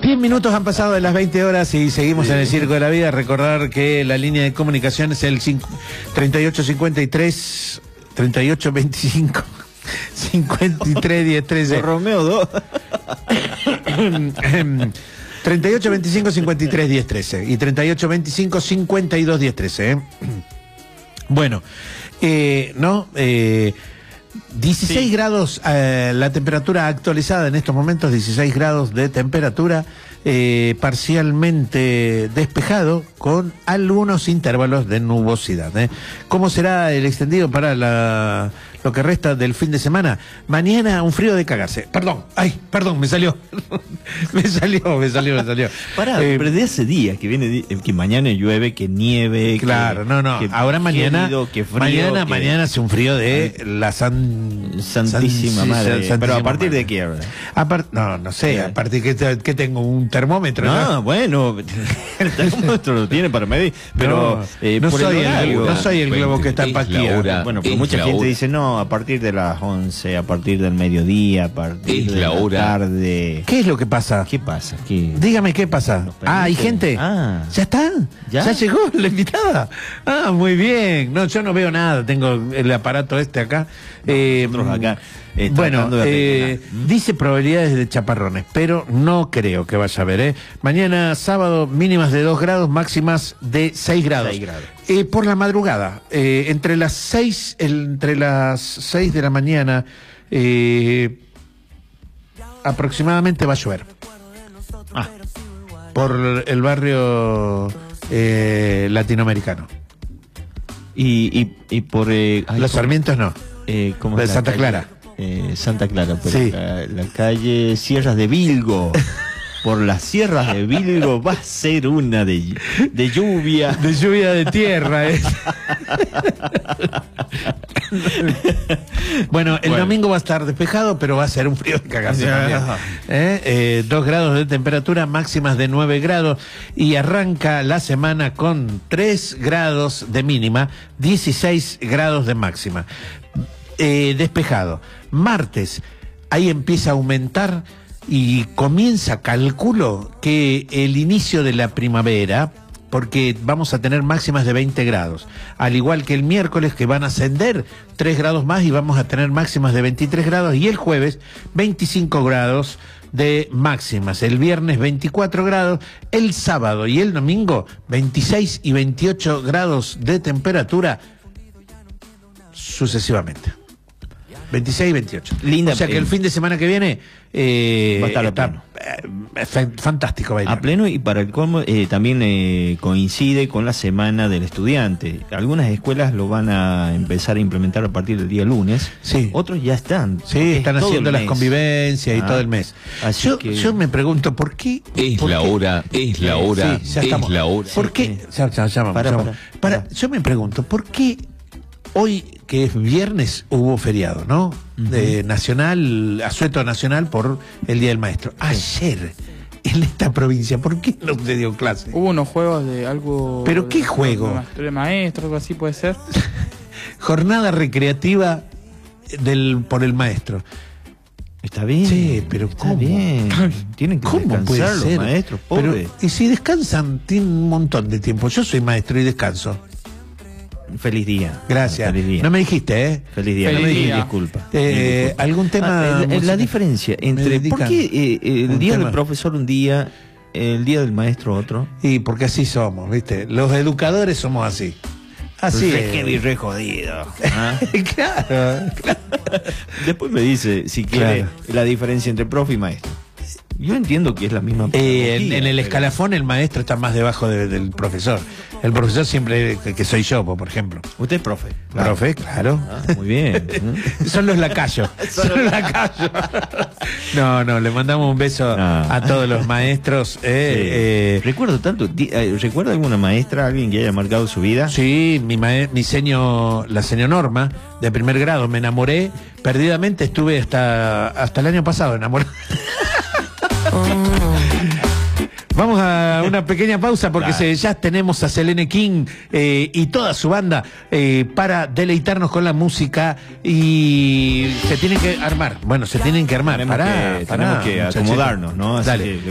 10 minutos han pasado de las 20 horas y seguimos en el Circo de la Vida. Recordar que la línea de comunicación es el 3853 3825 53 10 13. Romeo 2. 38 25 53 10 13 y 38 25 52 10 13. Bueno, 16 grados, la temperatura actualizada en estos momentos, 16 grados de temperatura, parcialmente despejado con algunos intervalos de nubosidad. ¿Cómo será el extendido para lo que resta del fin de semana? Mañana un frío de cagarse. Perdón, me salió. me salió. Pará, pero de hace días que viene, que mañana llueve, que nieve. Claro, que ahora mañana, gélido, que frío, mañana hace un frío de la Santísima Madre. Pero ¿a partir de qué? No sé, a partir que tengo un termómetro. No, bueno, el termómetro lo tiene para medir, pero no soy el globo que está en pastilla. Bueno, pero mucha gente dice no, a partir de las 11, a partir del mediodía, a partir de la tarde. ¿Qué es lo que pasa? ¿Qué pasa? Dígame qué pasa. ¿Hay gente? ¿Ya está? ¿Ya llegó la invitada? Muy bien. No, yo no veo nada, tengo el aparato acá. Nosotros acá. Bueno, dice probabilidades de chaparrones, pero no creo que vaya a haber. Mañana sábado mínimas de 2 grados, máximas de 6 grados. Por la madrugada, entre las 6 de la mañana aproximadamente va a llover. Por el barrio latinoamericano. Y por los Sarmientos no. ¿Cómo de es Santa calle? Clara. Santa Clara, pero sí. La calle Sierras de Vilgo. Por las Sierras de Vilgo va a ser una de lluvia. De lluvia de tierra. Bueno, el domingo va a estar despejado, pero va a ser un frío de cagarse también. 2 grados de temperatura, máximas de 9 grados, y arranca la semana con 3 grados de mínima, 16 grados de máxima. Despejado. Martes, ahí empieza a aumentar y comienza, calculo, que el inicio de la primavera, porque vamos a tener máximas de 20 grados, al igual que el miércoles, que van a ascender 3 grados más y vamos a tener máximas de 23 grados, y el jueves 25 grados de máximas, el viernes 24 grados, el sábado y el domingo 26 y 28 grados de temperatura sucesivamente. 26 y 28. Linda, o sea que el fin de semana que viene va a estar a pleno. Fantástico. A pleno, y para el colmo también coincide con la semana del estudiante. Algunas escuelas lo van a empezar a implementar a partir del día lunes. Sí. Otros ya están. Sí, están haciendo las convivencias y todo el mes. Yo me pregunto, ¿por qué? Es la hora. Sí, ya estamos. Es la hora. ¿Por qué? Yo me pregunto, ¿por qué hoy, que es viernes, hubo feriado, ¿no? Nacional, asueto nacional por el Día del Maestro? Ayer, en esta provincia, ¿por qué no se dio clase? Hubo unos juegos de algo... ¿Pero qué juego? De maestro, algo así puede ser. Jornada recreativa por el maestro. Está bien. Sí, pero ¿cómo? Bien. Tienen que descansar los maestros, pobres. Y si descansan, tienen un montón de tiempo. Yo soy maestro y descanso. Feliz día. Gracias. Feliz día. No me dijiste, Feliz día. Feliz día. Disculpa. ¿Algún tema? La diferencia entre ¿por qué el día del profesor un día, el día del maestro otro? Y porque así somos, ¿viste? Los educadores somos así. Así es. Re re jodido. Claro. Después me dice si quiere la diferencia entre profe y maestro. Yo entiendo que es la misma en el escalafón el maestro está más debajo del profesor. El profesor siempre, que soy yo, por ejemplo. Usted es profe. Profe, claro. Muy bien. Son los lacayos. Son los lacayos. No, le mandamos un beso a todos los maestros. Recuerdo tanto. ¿Recuerda alguna maestra, alguien que haya marcado su vida? Sí, la señora Norma, de primer grado. Me enamoré perdidamente, estuve hasta el año pasado enamorado. Vamos a una pequeña pausa porque ya tenemos a Selene King y toda su banda para deleitarnos con la música, y se tienen que armar. Bueno, se tienen que armar. Tenemos que acomodarnos, ¿no? Así dale. Que